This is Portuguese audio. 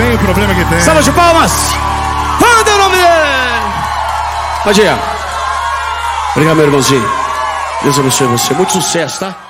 tem, o problema que tem. Salva de palmas! Manda o nome dele! Pode ir. Obrigado, meu irmãozinho. Deus abençoe você. Muito sucesso, tá?